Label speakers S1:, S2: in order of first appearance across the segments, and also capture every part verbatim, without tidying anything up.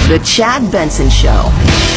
S1: The Chad Benson Show.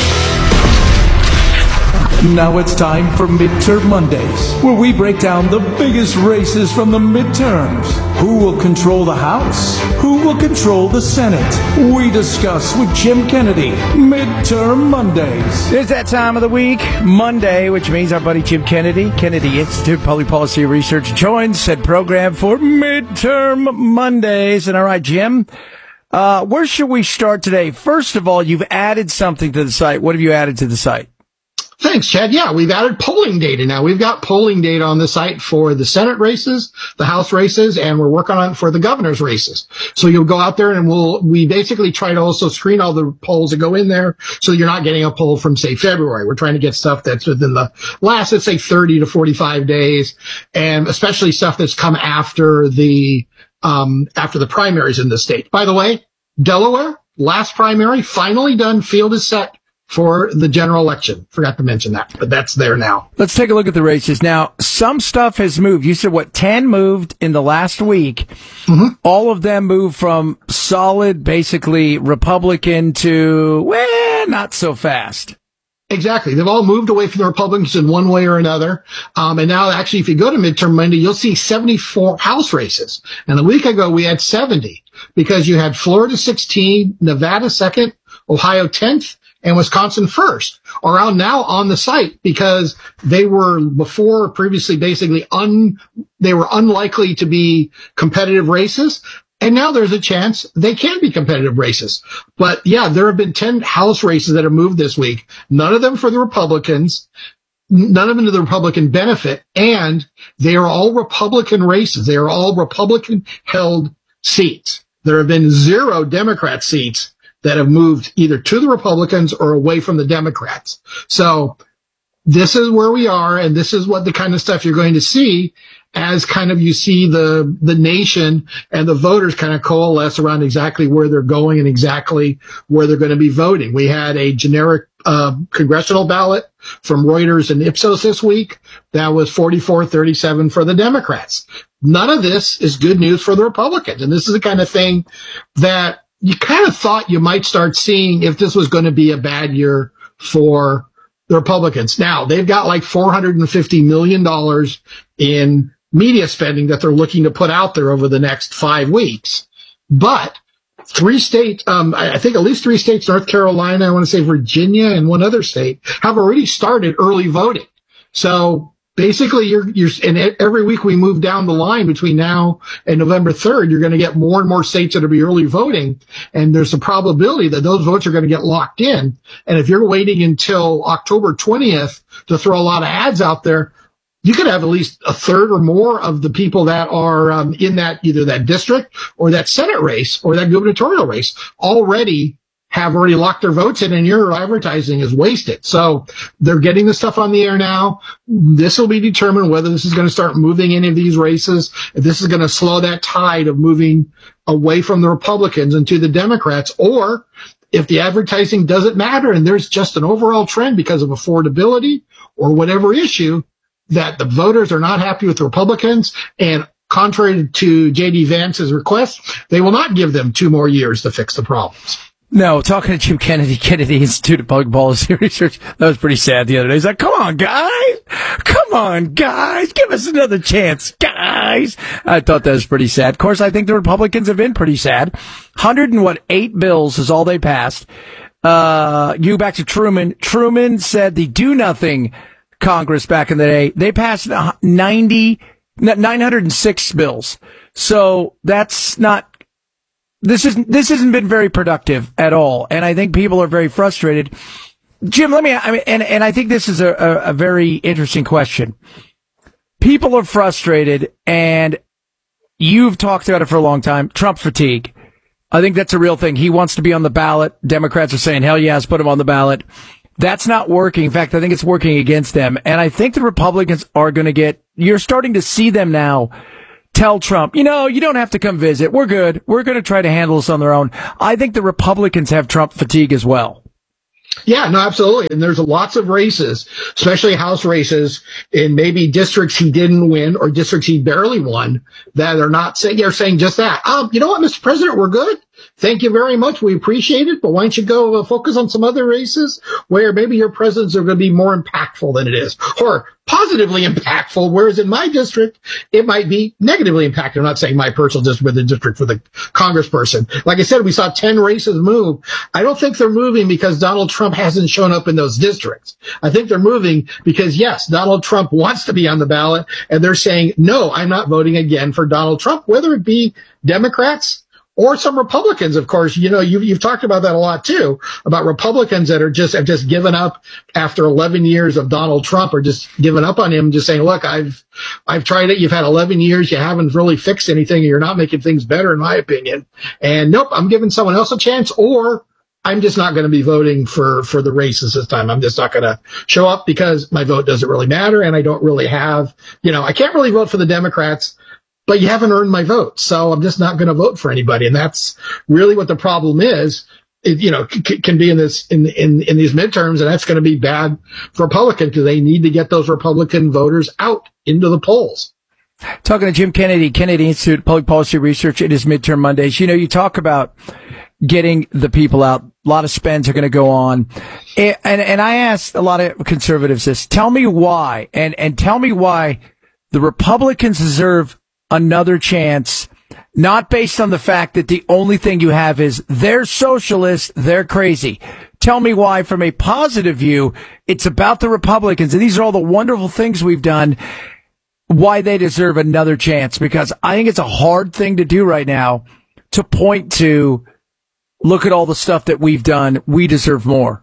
S2: Now it's time for Midterm Mondays, where we break down the biggest races from the midterms. Who will control the House? Who will control the Senate? We discuss with Jim Kennedy. Midterm Mondays.
S3: It's that time of the week, Monday, which means our buddy Jim Kennedy, Kennedy Institute Public Policy Research, joins said program for Midterm Mondays. And all right, Jim, uh, where should we start today? First of all, you've added something to the site. What have you added to the site?
S4: Thanks, Chad. Yeah, we've added polling data now. We've got polling data on the site for the Senate races, the House races, and we're working on it for the governor's races. So you'll go out there and we'll, we basically try to also screen all the polls that go in there so you're not getting a poll from, say, February. We're trying to get stuff that's within the last, let's say, thirty to forty-five days, and especially stuff that's come after the, um, after the primaries in the state. By the way, Delaware, last primary, finally done, field is set for the general election. Forgot to mention that, but that's there now.
S3: Let's take a look at the races. Now, some stuff has moved. You said, what, ten moved in the last week. Mm-hmm. All of them moved from solid, basically, Republican to, well, not so fast.
S4: Exactly. They've all moved away from the Republicans in one way or another. Um, and now, actually, if you go to Midterm Monday, you'll see seventy-four House races. And a week ago, we had seventy because you had Florida sixteen, Nevada second, Ohio tenth, and Wisconsin first, around now on the site, because they were before previously basically un, they were unlikely to be competitive races. And now there's a chance they can be competitive races. But yeah, there have been ten House races that have moved this week. None of them for the Republicans, none of them to the Republican benefit. And they are all Republican races. They are all Republican held seats. There have been zero Democrat seats that have moved either to the Republicans or away from the Democrats. So this is where we are, and this is what the kind of stuff you're going to see as kind of you see the the nation and the voters kind of coalesce around exactly where they're going and exactly where they're going to be voting. We had a generic uh, congressional ballot from Reuters and Ipsos this week that was forty-four thirty-seven for the Democrats. None of this is good news for the Republicans, and this is the kind of thing that you kind of thought you might start seeing if this was going to be a bad year for the Republicans. Now, they've got like four hundred fifty million dollars in media spending that they're looking to put out there over the next five weeks. But three states, um, I think at least three states, North Carolina, I want to say Virginia, and one other state, have already started early voting. So basically, you're, you're, and every week we move down the line between now and November third, you're going to get more and more states that will be early voting. And there's a probability that those votes are going to get locked in. And if you're waiting until October twentieth to throw a lot of ads out there, you could have at least a third or more of the people that are um, in that, either that district or that Senate race or that gubernatorial race already have already locked their votes in, and your advertising is wasted. So they're getting the stuff on the air now. This will be determined whether this is going to start moving any of these races, if this is going to slow that tide of moving away from the Republicans and to the Democrats, or if the advertising doesn't matter and there's just an overall trend because of affordability or whatever issue that the voters are not happy with the Republicans, and contrary to J D Vance's request, they will not give them two more years to fix the problems.
S3: No, talking to Jim Kennedy, Kennedy Institute of Public Policy Research, that was pretty sad the other day. He's like, come on, guys. Come on, guys. Give us another chance, guys. I thought that was pretty sad. Of course, I think the Republicans have been pretty sad. one hundred and what, eight bills is all they passed. Uh, you back to Truman. Truman said the do-nothing Congress back in the day, they passed ninety, nine hundred six bills. So that's not, This isn't, this hasn't been very productive at all. And I think people are very frustrated. Jim, let me, I mean, and, and I think this is a, a, a very interesting question. People are frustrated, and you've talked about it for a long time. Trump fatigue. I think that's a real thing. He wants to be on the ballot. Democrats are saying, hell yes, put him on the ballot. That's not working. In fact, I think it's working against them. And I think the Republicans are going to get, you're starting to see them now tell Trump, you know, you don't have to come visit. We're good. We're going to try to handle this on their own. I think the Republicans have Trump fatigue as well.
S4: Yeah, no, absolutely. And there's lots of races, especially House races in maybe districts he didn't win or districts he barely won, that are not saying, they're saying just that. Um, you know what, Mister President, we're good. thank you very much. We appreciate it. But why don't you go uh, focus on some other races where maybe your presence are going to be more impactful than it is, or positively impactful. Whereas in my district, it might be negatively impactful. I'm not saying my personal district, but the district for the congressperson. Like I said, we saw ten races move. I don't think they're moving because Donald Trump hasn't shown up in those districts. I think they're moving because, yes, Donald Trump wants to be on the ballot, and they're saying, no, I'm not voting again for Donald Trump, whether it be Democrats or some Republicans. Of course, you know, you've, you've talked about that a lot too, about Republicans that are just, have just given up after eleven years of Donald Trump, or just given up on him, just saying, look, I've, I've tried it. You've had eleven years. You haven't really fixed anything. And you're not making things better, in my opinion. And nope, I'm giving someone else a chance, or I'm just not going to be voting for, for the races this time. I'm just not going to show up because my vote doesn't really matter. And I don't really have, you know, I can't really vote for the Democrats, but you haven't earned my vote. So I'm just not going to vote for anybody. And that's really what the problem is. It, you know, c- can be in this, in, in, in these midterms. And that's going to be bad for Republicans, because they need to get those Republican voters out into the polls.
S3: Talking to Jim Kennedy, Kennedy Institute of Public Policy Research. It is midterm Mondays. You know, you talk about getting the people out. A lot of spends are going to go on. And, and, and I asked a lot of conservatives this, tell me why, and, and tell me why the Republicans deserve another chance, not based on the fact that the only thing you have is they're socialists, they're crazy. Tell me why, from a positive view, it's about the Republicans, and these are all the wonderful things we've done, why they deserve another chance. Because I think it's a hard thing to do right now, to point to, look at all the stuff that we've done, we deserve more.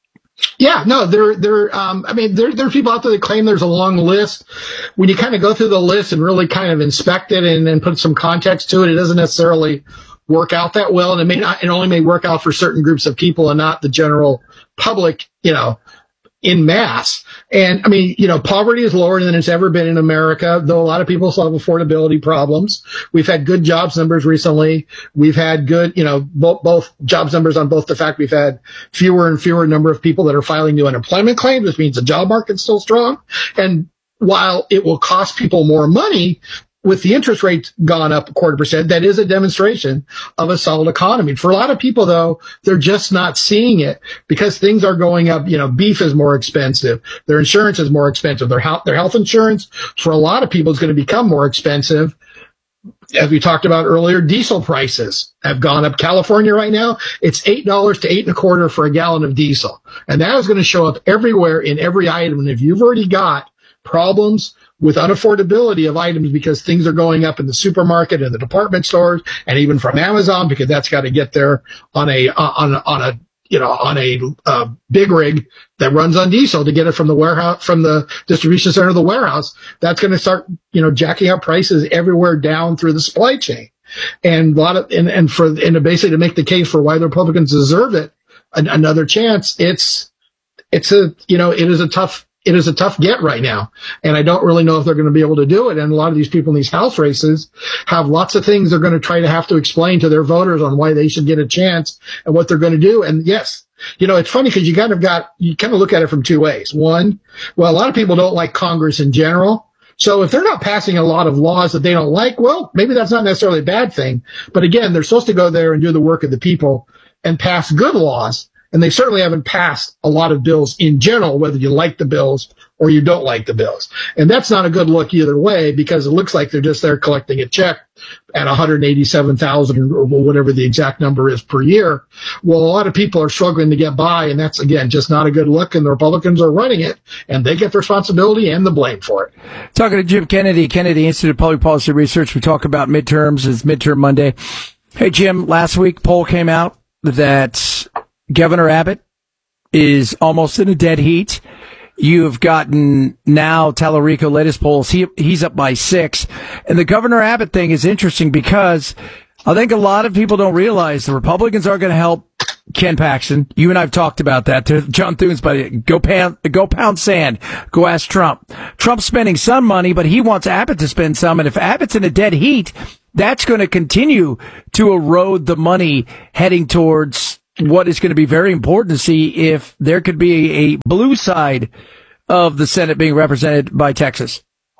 S4: Yeah, no, there, there, um, I mean, there, there are people out there that claim there's a long list. When you kind of go through the list and really kind of inspect it and, and put some context to it, it doesn't necessarily work out that well. And it may not, it only may work out for certain groups of people and not the general public, you know, in mass. And I mean, you know, poverty is lower than it's ever been in America, though a lot of people still have affordability problems. We've had good jobs numbers recently. We've had good, you know, both, both jobs numbers on both the fact we've had fewer and fewer number of people that are filing new unemployment claims, which means the job market's still strong. And while it will cost people more money, with the interest rates gone up a quarter percent, that is a demonstration of a solid economy. For a lot of people, though, they're just not seeing it because things are going up. You know, beef is more expensive. Their insurance is more expensive. Their health, their health insurance, for a lot of people, is going to become more expensive. As we talked about earlier, diesel prices have gone up. California right now, it's eight dollars to eight and a quarter for a gallon of diesel. And that is going to show up everywhere in every item. And if you've already got problems with unaffordability of items because things are going up in the supermarket and the department stores, and even from Amazon, because that's got to get there on a, on, on a, you know, on a uh, big rig that runs on diesel to get it from the warehouse, from the distribution center to the warehouse. That's going to start, you know, jacking up prices everywhere down through the supply chain. And a lot of, and, and for, and basically to make the case for why the Republicans deserve it, an, another chance, it's, it's a, you know, it is a tough, It is a tough get right now, and I don't really know if they're going to be able to do it. And a lot of these people in these House races have lots of things they're going to try to have to explain to their voters on why they should get a chance and what they're going to do. And yes, you know, it's funny because you kind of got, you kind of look at it from two ways. One, well, a lot of people don't like Congress in general. So if they're not passing a lot of laws that they don't like, well, maybe that's not necessarily a bad thing. But again, they're supposed to go there and do the work of the people and pass good laws. And they certainly haven't passed a lot of bills in general, whether you like the bills or you don't like the bills. And that's not a good look either way, because it looks like they're just there collecting a check at one hundred eighty-seven thousand or whatever the exact number is per year. Well, a lot of people are struggling to get by, and that's, again, just not a good look. And the Republicans are running it, and they get the responsibility and the blame for it.
S3: Talking to Jim Kennedy, Kennedy Institute of Public Policy Research. We talk about midterms. It's midterm Monday. Hey, Jim, last week poll came out that Governor Abbott is almost in a dead heat. You've gotten now Tallarico, latest polls, he he's up by six. And the Governor Abbott thing is interesting because I think a lot of people don't realize the Republicans are going to help Ken Paxton. You and I have talked about that. To John Thune's buddy, go pound, go pound sand. Go ask Trump. Trump's spending some money, but he wants Abbott to spend some. And if Abbott's in a dead heat, that's going to continue to erode the money heading towards what is going to be very important to see if there could be a blue side of the Senate being represented by Texas.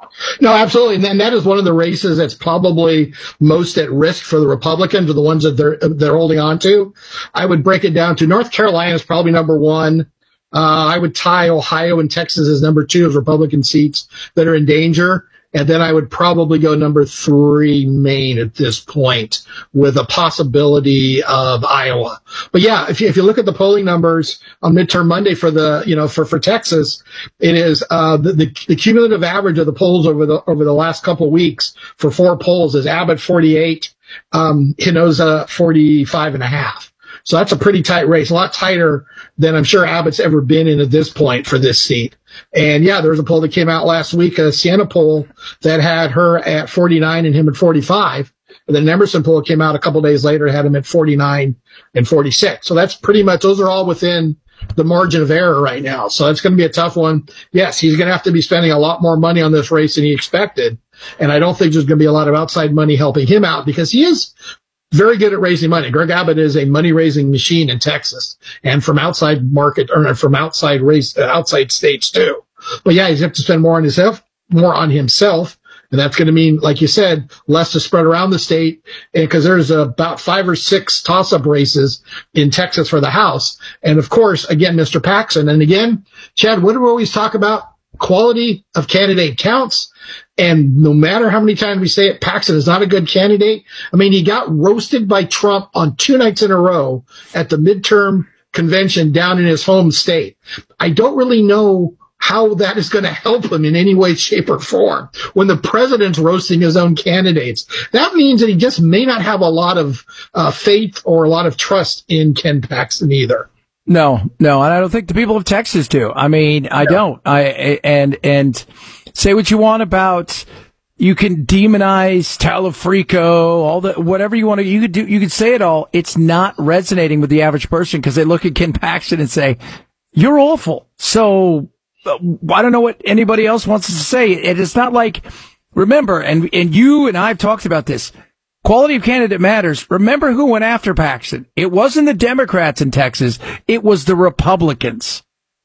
S4: No, absolutely. And then that is one of the races that's probably most at risk for the Republicans, or the ones that they're, they're holding on to. I would break it down to North Carolina is probably number one. Uh, I would tie Ohio and Texas as number two as Republican seats that are in danger. And then I would probably go number three, Maine at this point, with a possibility of Iowa. But yeah, if you, if you look at the polling numbers on midterm Monday for the, you know, for, for Texas, it is, uh, the, the, the cumulative average of the polls over the, over the last couple of weeks for four polls is Abbott forty-eight, um, Hinoza forty-five and a half. So that's a pretty tight race, a lot tighter than I'm sure Abbott's ever been in at this point for this seat. And yeah, there was a poll that came out last week, a Siena poll that had her at forty-nine and him at forty-five. And then an Emerson poll came out a couple days later, had him at forty-nine and forty-six. So that's pretty much, those are all within the margin of error right now. So it's going to be a tough one. Yes, he's going to have to be spending a lot more money on this race than he expected. And I don't think there's going to be a lot of outside money helping him out, because he is very good at raising money. Greg Abbott is a money-raising machine in Texas, and from outside market, or from outside race, uh, outside states too. But yeah, he's going to have to spend more on himself, more on himself, and that's going to mean, like you said, less to spread around the state, because there's about five or six toss-up races in Texas for the House. And of course, again, Mister Paxton, and again, Chad, what do we always talk about? Quality of candidate counts. And no matter how many times we say it, Paxton is not a good candidate. I mean, he got roasted by Trump on two nights in a row at the midterm convention down in his home state. I don't really know how that is going to help him in any way, shape, or form when the president's roasting his own candidates. That means that he just may not have a lot of uh, faith or a lot of trust in Ken Paxton either.
S3: No, no, and I don't think the people of Texas do. I mean, I don't. I and and say what you want about, you can demonize Talafrico, all the whatever you want to. You could do. You could say it all. It's not resonating with the average person, because they look at Ken Paxton and say, "You're awful." So uh, I don't know what anybody else wants to say. It is not like, remember, and and you and I've talked about this. Quality of candidate matters. Remember who went after Paxton. It wasn't the Democrats in Texas. It was the Republicans.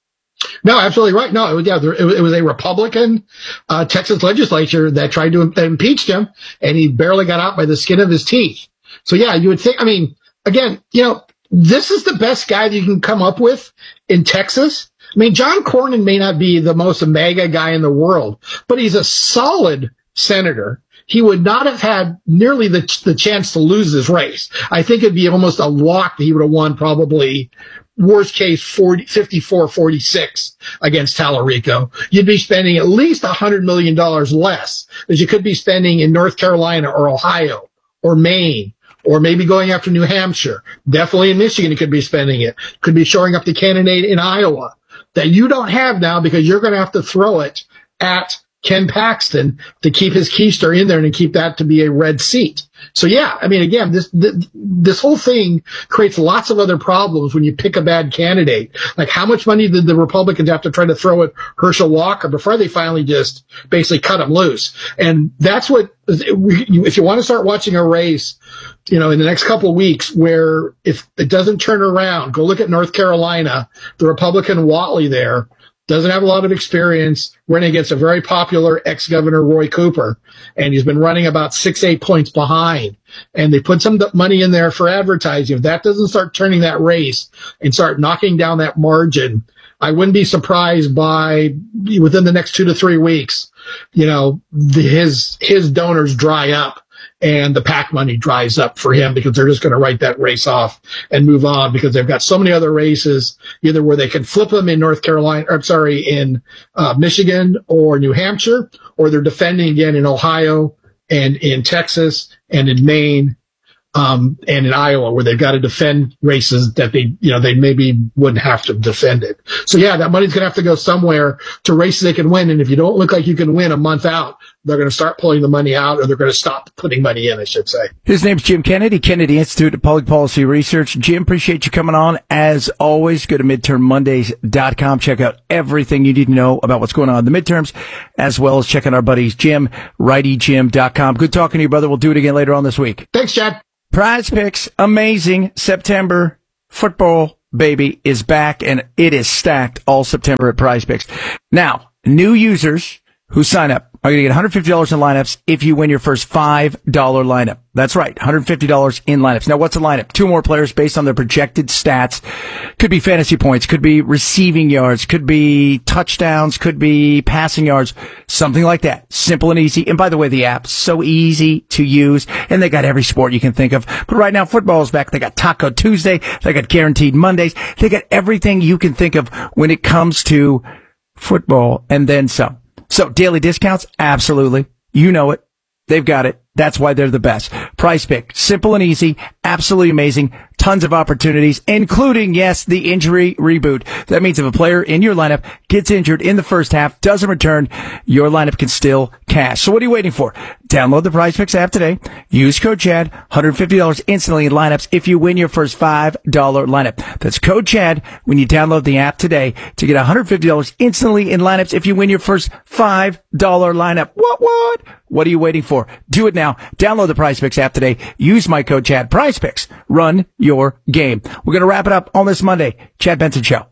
S4: No, absolutely right. No, it was, yeah, it was, it was a Republican uh, Texas legislature that tried to that impeached him, and he barely got out by the skin of his teeth. So, yeah, you would think, I mean, again, you know, this is the best guy that you can come up with in Texas. I mean, John Cornyn may not be the most mega guy in the world, but he's a solid senator. He would not have had nearly the the chance to lose this race. I think it'd be almost a lock that he would have won, probably worst case forty, fifty-four forty-six against Talarico. You'd be spending at least one hundred million dollars less that you could be spending in North Carolina or Ohio or Maine, or maybe going after New Hampshire. Definitely in Michigan, you could be spending it. Could be showing up the candidate in Iowa that you don't have now, because you're going to have to throw it at Ken Paxton to keep his keister in there and to keep that to be a red seat. So yeah, I mean, again, this, this, this whole thing creates lots of other problems when you pick a bad candidate. Like, how much money did the Republicans have to try to throw at Herschel Walker before they finally just basically cut him loose? And that's what, if you want to start watching a race, you know, in the next couple of weeks, where if it doesn't turn around, go look at North Carolina, the Republican Whatley there doesn't have a lot of experience, running against a very popular ex-governor, Roy Cooper, and he's been running about six, eight points behind. And they put some money in there for advertising. If that doesn't start turning that race and start knocking down that margin, I wouldn't be surprised by, within the next two to three weeks, you know, the, his his donors dry up and the PAC money dries up for him, because they're just going to write that race off and move on, because they've got so many other races, either where they can flip them in North Carolina, or I'm sorry, in uh, Michigan or New Hampshire, or they're defending again in Ohio and in Texas and in Maine, um, and in Iowa, where they've got to defend races that they, you know, they maybe wouldn't have to defend it. So yeah, that money's going to have to go somewhere to races they can win. And if you don't look like you can win a month out, they're going to start pulling the money out, or they're going to stop putting money in, I should say.
S3: His name's Jim Kennedy, Kennedy Institute of Public Policy Research. Jim, appreciate you coming on. As always, go to midterm mondays dot com. Check out everything you need to know about what's going on in the midterms, as well as checking our buddies, Jim, righty jim dot com. Good talking to you, brother. We'll do it again later on this week.
S4: Thanks, Chad.
S3: Prize Picks, amazing. September football, baby, is back, and it is stacked all September at Prize Picks. Now, new users who sign up are going to get one hundred fifty dollars in lineups if you win your first five dollar lineup. That's right, one hundred fifty dollars in lineups. Now, what's a lineup? Two more players based on their projected stats. Could be fantasy points, could be receiving yards, could be touchdowns, could be passing yards, something like that. Simple and easy. And by the way, the app's so easy to use, and they got every sport you can think of. But right now, football is back. They got Taco Tuesday. They got Guaranteed Mondays. They got everything you can think of when it comes to football, and then some. So daily discounts? Absolutely. You know it. They've got it. That's why they're the best. Price Pick. Simple and easy. Absolutely amazing. Tons of opportunities, including, yes, the injury reboot. That means if a player in your lineup gets injured in the first half, doesn't return, your lineup can still cash. So what are you waiting for? Download the Price Picks app today. Use code Chad. one hundred fifty dollars instantly in lineups if you win your first five dollar lineup. That's code Chad when you download the app today to get one hundred fifty dollars instantly in lineups if you win your first five dollar lineup. What, what? What are you waiting for? Do it now. Download the Price Picks app today. Use my code Chad. Price Picks. Run your game. We're going to wrap it up on this Monday. Chad Benson Show.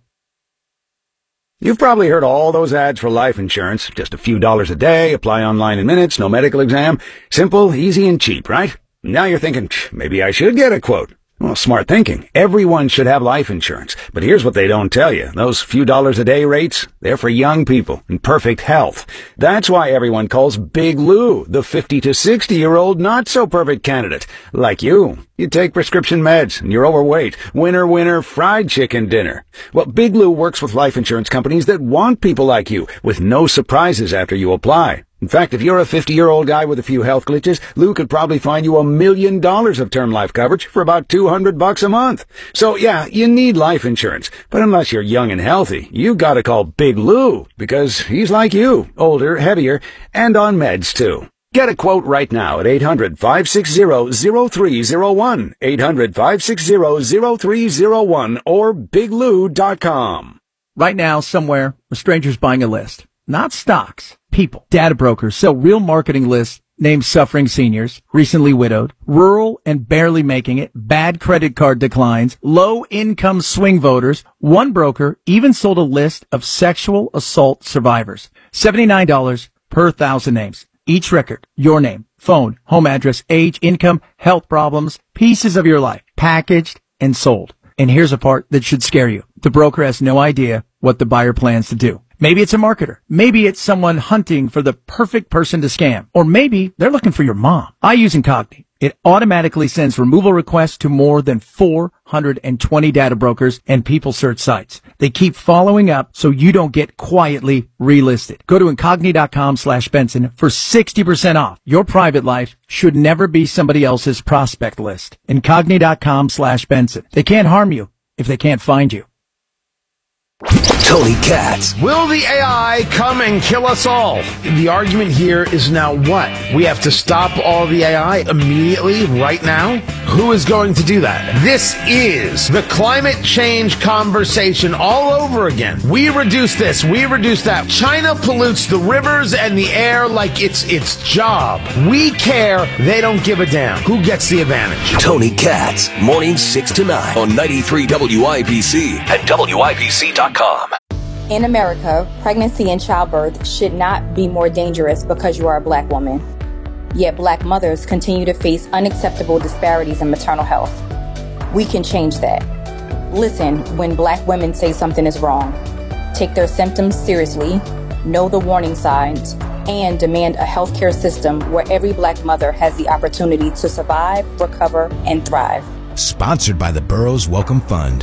S5: You've probably heard all those ads for life insurance. Just a few dollars a day, apply online in minutes, no medical exam. Simple, easy, and cheap, right? Now you're thinking, maybe I should get a quote. Well, smart thinking. Everyone should have life insurance. But here's what they don't tell you. Those few dollars a day rates, they're for young people in perfect health. That's why everyone calls Big Lou the fifty to sixty year old not so perfect candidate. Like you. You take prescription meds and you're overweight. Winner, winner, fried chicken dinner. Well, Big Lou works with life insurance companies that want people like you with no surprises after you apply. In fact, if you're a fifty-year-old guy with a few health glitches, Lou could probably find you a million dollars of term life coverage for about two hundred bucks a month. So yeah, you need life insurance. But unless you're young and healthy, you gotta call Big Lou because he's like you, older, heavier, and on meds too. Get a quote right now at eight hundred, five six zero, zero three zero one, eight hundred, five six zero, zero three zero one, or big lou dot com.
S3: Right now, somewhere, a stranger's buying a list. Not stocks, people. Data brokers sell real marketing lists named suffering seniors, recently widowed, rural and barely making it, bad credit card declines, low income swing voters. One broker even sold a list of sexual assault survivors. seventy-nine dollars per thousand names. Each record, your name, phone, home address, age, income, health problems, pieces of your life, packaged and sold. And here's a part that should scare you. The broker has no idea what the buyer plans to do. Maybe it's a marketer. Maybe it's someone hunting for the perfect person to scam. Or maybe they're looking for your mom. I use Incogni. It automatically sends removal requests to more than four hundred twenty data brokers and people search sites. They keep following up so you don't get quietly relisted. Go to Incogni.com slash Benson for sixty percent off. Your private life should never be somebody else's prospect list. Incogni.com slash Benson. They can't harm you if they can't find you.
S6: Tony Katz.
S7: Will the A I come and kill us all? The argument here is now what? We have to stop all the A I immediately, right now? Who is going to do that? This is the climate change conversation all over again. We reduce this, we reduce that. China pollutes the rivers and the air like it's its job. We care, they don't give a damn. Who gets the advantage?
S6: Tony Katz, mornings six to nine on ninety-three W I B C and W I B C dot com.
S8: In America, pregnancy and childbirth should not be more dangerous because you are a black woman. Yet black mothers continue to face unacceptable disparities in maternal health. We can change that. Listen when black women say something is wrong. Take their symptoms seriously, know the warning signs, and demand a healthcare system where every black mother has the opportunity to survive, recover, and thrive.
S9: Sponsored by the Burroughs Welcome Fund.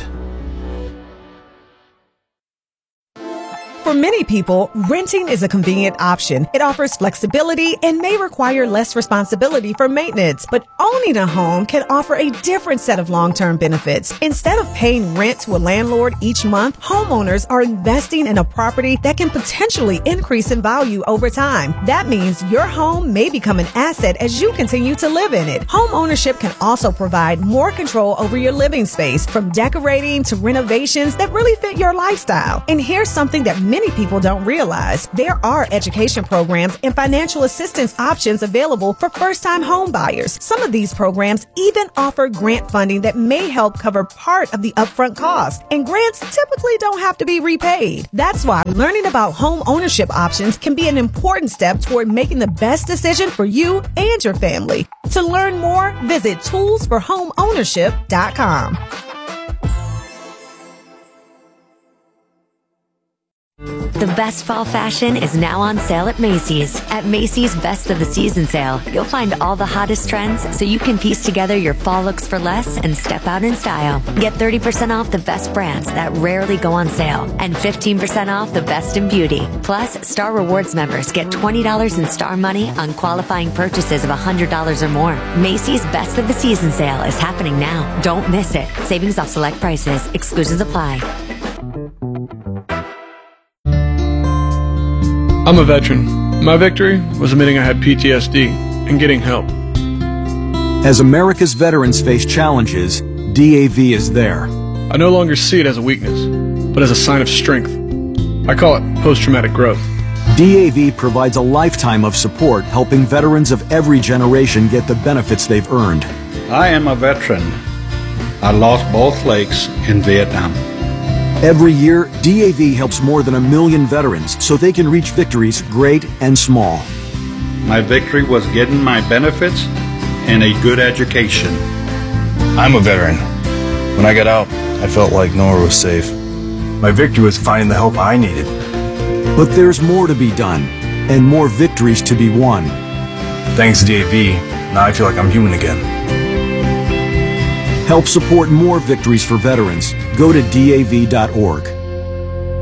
S10: For many people, renting is a convenient option. It offers flexibility and may require less responsibility for maintenance. But owning a home can offer a different set of long-term benefits. Instead of paying rent to a landlord each month, homeowners are investing in a property that can potentially increase in value over time. That means your home may become an asset as you continue to live in it. Home ownership can also provide more control over your living space, from decorating to renovations that really fit your lifestyle. And here's something that many many people don't realize. There are education programs and financial assistance options available for first-time home buyers. Some of these programs even offer grant funding that may help cover part of the upfront cost. And grants typically don't have to be repaid. That's why learning about home ownership options can be an important step toward making the best decision for you and your family. To learn more, visit tools for home ownership dot com.
S11: The best fall fashion is now on sale at Macy's. At Macy's Best of the Season sale, you'll find all the hottest trends so you can piece together your fall looks for less and step out in style. Get thirty percent off the best brands that rarely go on sale and fifteen percent off the best in beauty. Plus, Star Rewards members get twenty dollars in Star Money on qualifying purchases of one hundred dollars or more. Macy's Best of the Season sale is happening now. Don't miss it. Savings off select prices. Exclusions apply.
S12: I'm a veteran. My victory was admitting I had P T S D and getting help.
S13: As America's veterans face challenges, D A V is there.
S12: I no longer see it as a weakness, but as a sign of strength. I call it post-traumatic growth.
S13: D A V provides a lifetime of support, helping veterans of every generation get the benefits they've earned.
S14: I am a veteran. I lost both legs in Vietnam.
S13: Every year, D A V helps more than a million veterans so they can reach victories great and small.
S14: My victory was getting my benefits and a good education.
S15: I'm a veteran. When I got out, I felt like nowhere was safe.
S16: My victory was finding the help I needed.
S13: But there's more to be done, and more victories to be won.
S16: Thanks to D A V, now I feel like I'm human again.
S13: Help support more victories for veterans. Go to D A V dot org.